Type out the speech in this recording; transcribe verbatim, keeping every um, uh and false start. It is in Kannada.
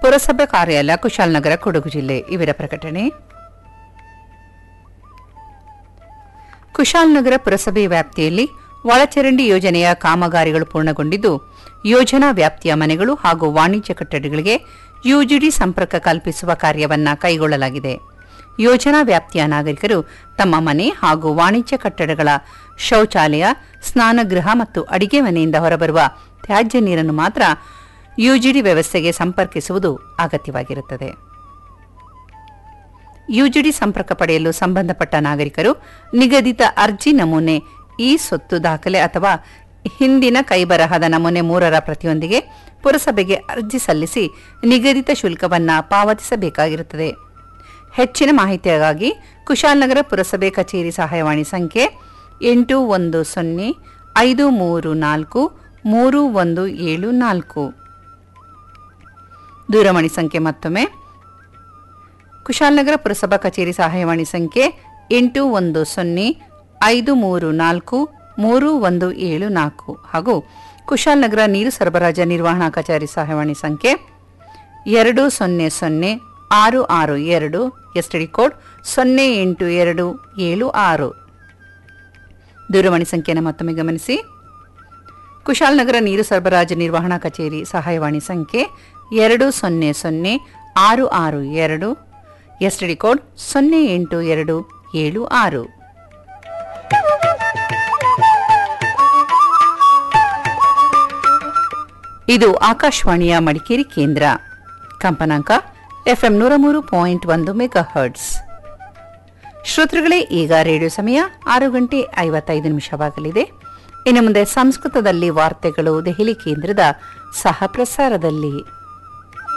ಪುರಸಭೆ ಕಾರ್ಯಾಲಯ ಕುಶಾಲನಗರ ಕೊಡಗು ಜಿಲ್ಲೆ ಇವರ ಪ್ರಕಟಣೆ. ಕುಶಾಲನಗರ ಪುರಸಭೆ ವ್ಯಾಪ್ತಿಯಲ್ಲಿ ಒಳಚರಂಡಿ ಯೋಜನೆಯ ಕಾಮಗಾರಿಗಳು ಪೂರ್ಣಗೊಂಡಿದ್ದು, ಯೋಜನಾ ವ್ಯಾಪ್ತಿಯ ಮನೆಗಳು ಹಾಗೂ ವಾಣಿಜ್ಯ ಕಟ್ಟಡಗಳಿಗೆ ಯುಜಿಡಿ ಸಂಪರ್ಕ ಕಲ್ಪಿಸುವ ಕಾರ್ಯವನ್ನು ಕೈಗೊಳ್ಳಲಾಗಿದೆ. ಯೋಜನಾ ವ್ಯಾಪ್ತಿಯ ನಾಗರಿಕರು ತಮ್ಮ ಮನೆ ಹಾಗೂ ವಾಣಿಜ್ಯ ಕಟ್ಟಡಗಳ ಶೌಚಾಲಯ, ಸ್ನಾನಗೃಹ ಮತ್ತು ಅಡಿಗೆ ಮನೆಯಿಂದ ಹೊರಬರುವ ತ್ಯಾಜ್ಯ ನೀರನ್ನು ಮಾತ್ರ ಯುಜಿಡಿ ವ್ಯವಸ್ಥೆಗೆ ಸಂಪರ್ಕಿಸುವುದು ಅಗತ್ಯವಾಗಿರುತ್ತದೆ. ಯುಜಿಡಿ ಸಂಪರ್ಕ ಪಡೆಯಲು ಸಂಬಂಧಪಟ್ಟ ನಾಗರಿಕರು ನಿಗದಿತ ಅರ್ಜಿ ನಮೂನೆ, ಇ ಸ್ವತ್ತು ದಾಖಲೆ ಅಥವಾ ಹಿಂದಿನ ಕೈಬರಹದ ನಮೂನೆ ಮೂರರ ಪ್ರತಿಯೊಂದಿಗೆ ಪುರಸಭೆಗೆ ಅರ್ಜಿ ಸಲ್ಲಿಸಿ ನಿಗದಿತ ಶುಲ್ಕವನ್ನು ಪಾವತಿಸಬೇಕಾಗಿರುತ್ತದೆ. ಹೆಚ್ಚಿನ ಮಾಹಿತಿಗಾಗಿ ಕುಶಾಲನಗರ ಪುರಸಭೆ ಕಚೇರಿ ಸಹಾಯವಾಣಿ ಸಂಖ್ಯೆ ಎಂಟು ಒಂದು ಸೊನ್ನೆ ಐದು ಮೂರು ನಾಲ್ಕು ಮೂರು ಒಂದು ಏಳು ನಾಲ್ಕು. ದೂರವಾಣಿ ಸಂಖ್ಯೆ ಮತ್ತೊಮ್ಮೆ ಕುಶಾಲನಗರ ಪುರಸಭಾ ಕಚೇರಿ ಸಹಾಯವಾಣಿ ಸಂಖ್ಯೆ ಎಂಟು ಒಂದು ಸೊನ್ನೆ ಐದು ಮೂರು ನಾಲ್ಕು ಮೂರು ಒಂದು ಏಳು ನಾಲ್ಕು ಹಾಗೂ ಕುಶಾಲನಗರ ನೀರು ಸರಬರಾಜು ನಿರ್ವಹಣಾ ಕಚೇರಿ ಸಹಾಯವಾಣಿ ಸಂಖ್ಯೆ ಎರಡು ಸೊನ್ನೆ ಸೊನ್ನೆ ಆರು ಆರು ಎರಡು, ಎಸ್ಟಿಡಿ ಕೋಡ್ ಸೊನ್ನೆ ಎಂಟು ಎರಡು ಏಳು ಆರು. ದೂರವಾಣಿ ಸಂಖ್ಯೆಯನ್ನು ಮತ್ತೊಮ್ಮೆ ಗಮನಿಸಿ. ಕುಶಾಲನಗರ ನೀರು ಸರಬರಾಜು ನಿರ್ವಹಣಾ ಕಚೇರಿ ಸಹಾಯವಾಣಿ ಸಂಖ್ಯೆ ಎರಡು ಸೊನ್ನೆ ಸೊನ್ನೆ ಆರು ಆರು ಎರಡು, ಎಸ್ಟಿಡಿ ಕೋಡ್ ಸೊನ್ನೆ ಎಂಟು ಎರಡು ಏಳು ಆರು. ಇದು ಆಕಾಶವಾಣಿಯ ಮಡಿಕೇರಿ ಕೇಂದ್ರ. ಕಂಪನಾಂಕ ಎಫ್ಎಂ ನೂರ ಮೂರು ಪಾಯಿಂಟ್ ಒಂದು ಮೆಗಾ ಹರ್ಟ್ಸ್. ಶ್ರೋತೃಗಳೇ, ಈಗ ರೇಡಿಯೋ ಸಮಯ ಆರು ಗಂಟೆ ಐವತ್ತೈದು ನಿಮಿಷವಾಗಲಿದೆ. ಇನ್ನು ಮುಂದೆ ಸಂಸ್ಕೃತದಲ್ಲಿ ವಾರ್ತೆಗಳು ದೆಹಲಿ ಕೇಂದ್ರದ ಸಹ ಪ್ರಸಾರದಲ್ಲಿ.